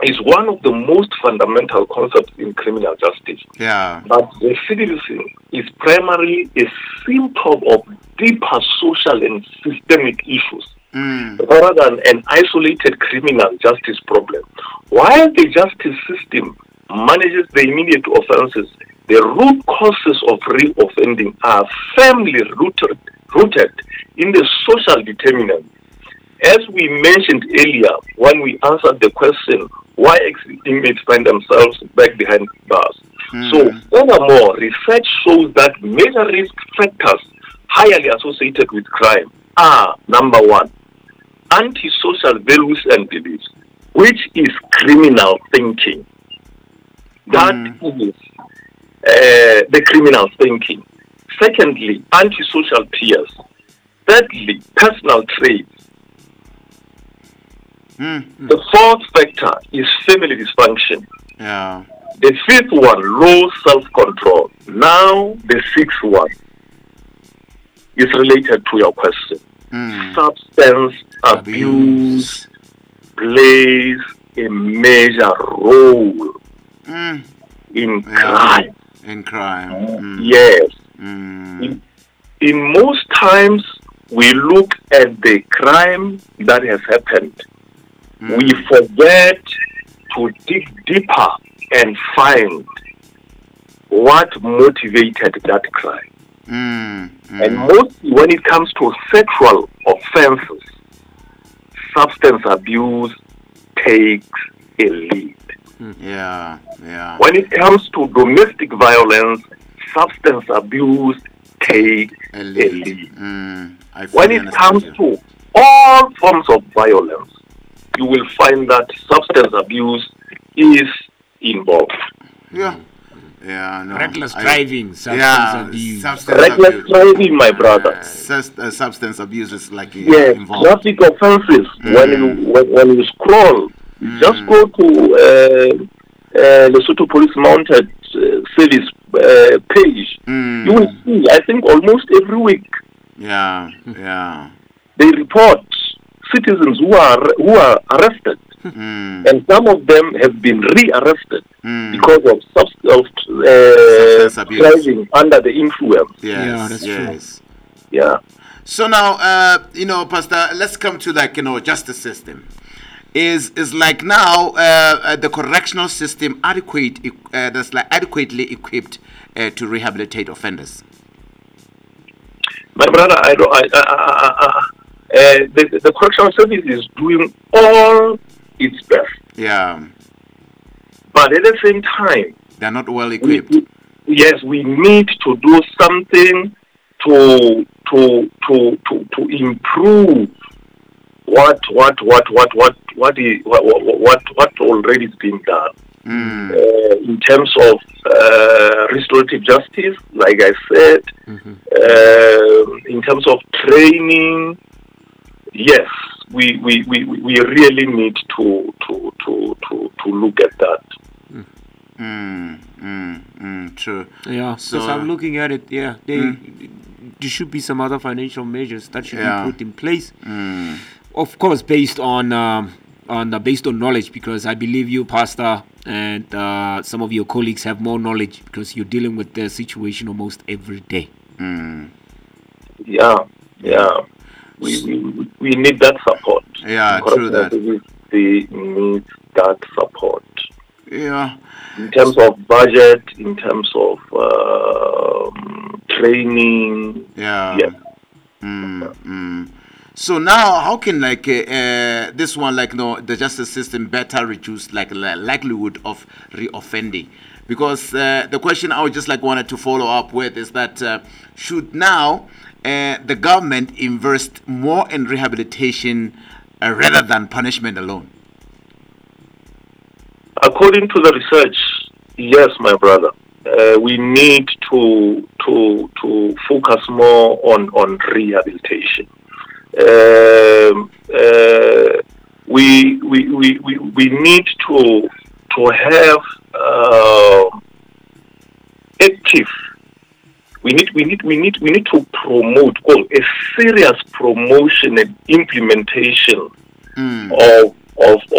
is one of the most fundamental concepts in criminal justice. Yeah. But recidivism is primarily a symptom of deeper social and systemic issues rather than an isolated criminal justice problem. While the justice system manages the immediate offenses, the root causes of reoffending are firmly rooted in the social determinants. As we mentioned earlier when we answered the question, why inmates find themselves back behind bars. So, furthermore, research shows that major risk factors highly associated with crime are, number one, antisocial values and beliefs, which is criminal thinking. That is the criminal thinking. Secondly, antisocial peers. Thirdly, personal traits. The fourth factor is family dysfunction. Yeah. The fifth one, low self-control. Now, the sixth one is related to your question. Substance abuse plays a major role in crime. In crime. Yes. In most times, we look at the crime that has happened. We forget to dig deeper and find what motivated that crime. And mostly when it comes to sexual offenses, substance abuse takes a lead. When it comes to domestic violence, substance abuse takes a lead. When it comes to all forms of violence, you will find that substance abuse is involved. Reckless driving, substance abuse. Reckless driving, my brother. Substance abuse is like involved. Traffic offenses. When you scroll, you just go to Lesotho Police Mounted Service page. You will see, I think, almost every week. They report citizens who are arrested, and some of them have been re-arrested because of driving under the influence. That's true. Yeah. So now, Pastor, let's come to justice system. Is like now the correctional system adequately equipped to rehabilitate offenders? My brother, the correctional service is doing all its best. But at the same time, they're not well equipped. Yes, we need to do something to improve what already is being done. In terms of restorative justice, like I said, in terms of training, yes, we really need to look at that. True. Yeah. So I'm looking at it. Yeah, there should be some other financial measures that should be put in place. Of course, based on knowledge, because I believe you, Pastor, and some of your colleagues have more knowledge because you're dealing with the situation almost every day. Yeah. We need that support. True that. We need that support. In terms of budget, in terms of training. So now, how can this one, the justice system better reduce likelihood of reoffending? Because the question I would just wanted to follow up with is that should now the government invest more in rehabilitation rather than punishment alone? According to the research, yes, my brother. We need to focus more on rehabilitation. We need to have active. We need to promote a serious promotion and implementation of